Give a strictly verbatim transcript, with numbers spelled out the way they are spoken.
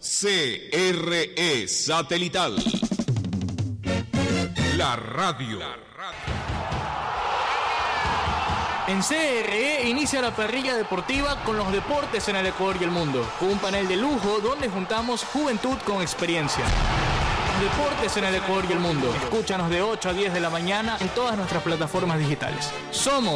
C R E Satelital. La radio. En C R E inicia la parrilla deportiva con los deportes en el Ecuador y el mundo, con un panel de lujo donde juntamos juventud con experiencia. Deportes en el Ecuador y el mundo. Escúchanos de ocho a diez de la mañana en todas nuestras plataformas digitales. Somos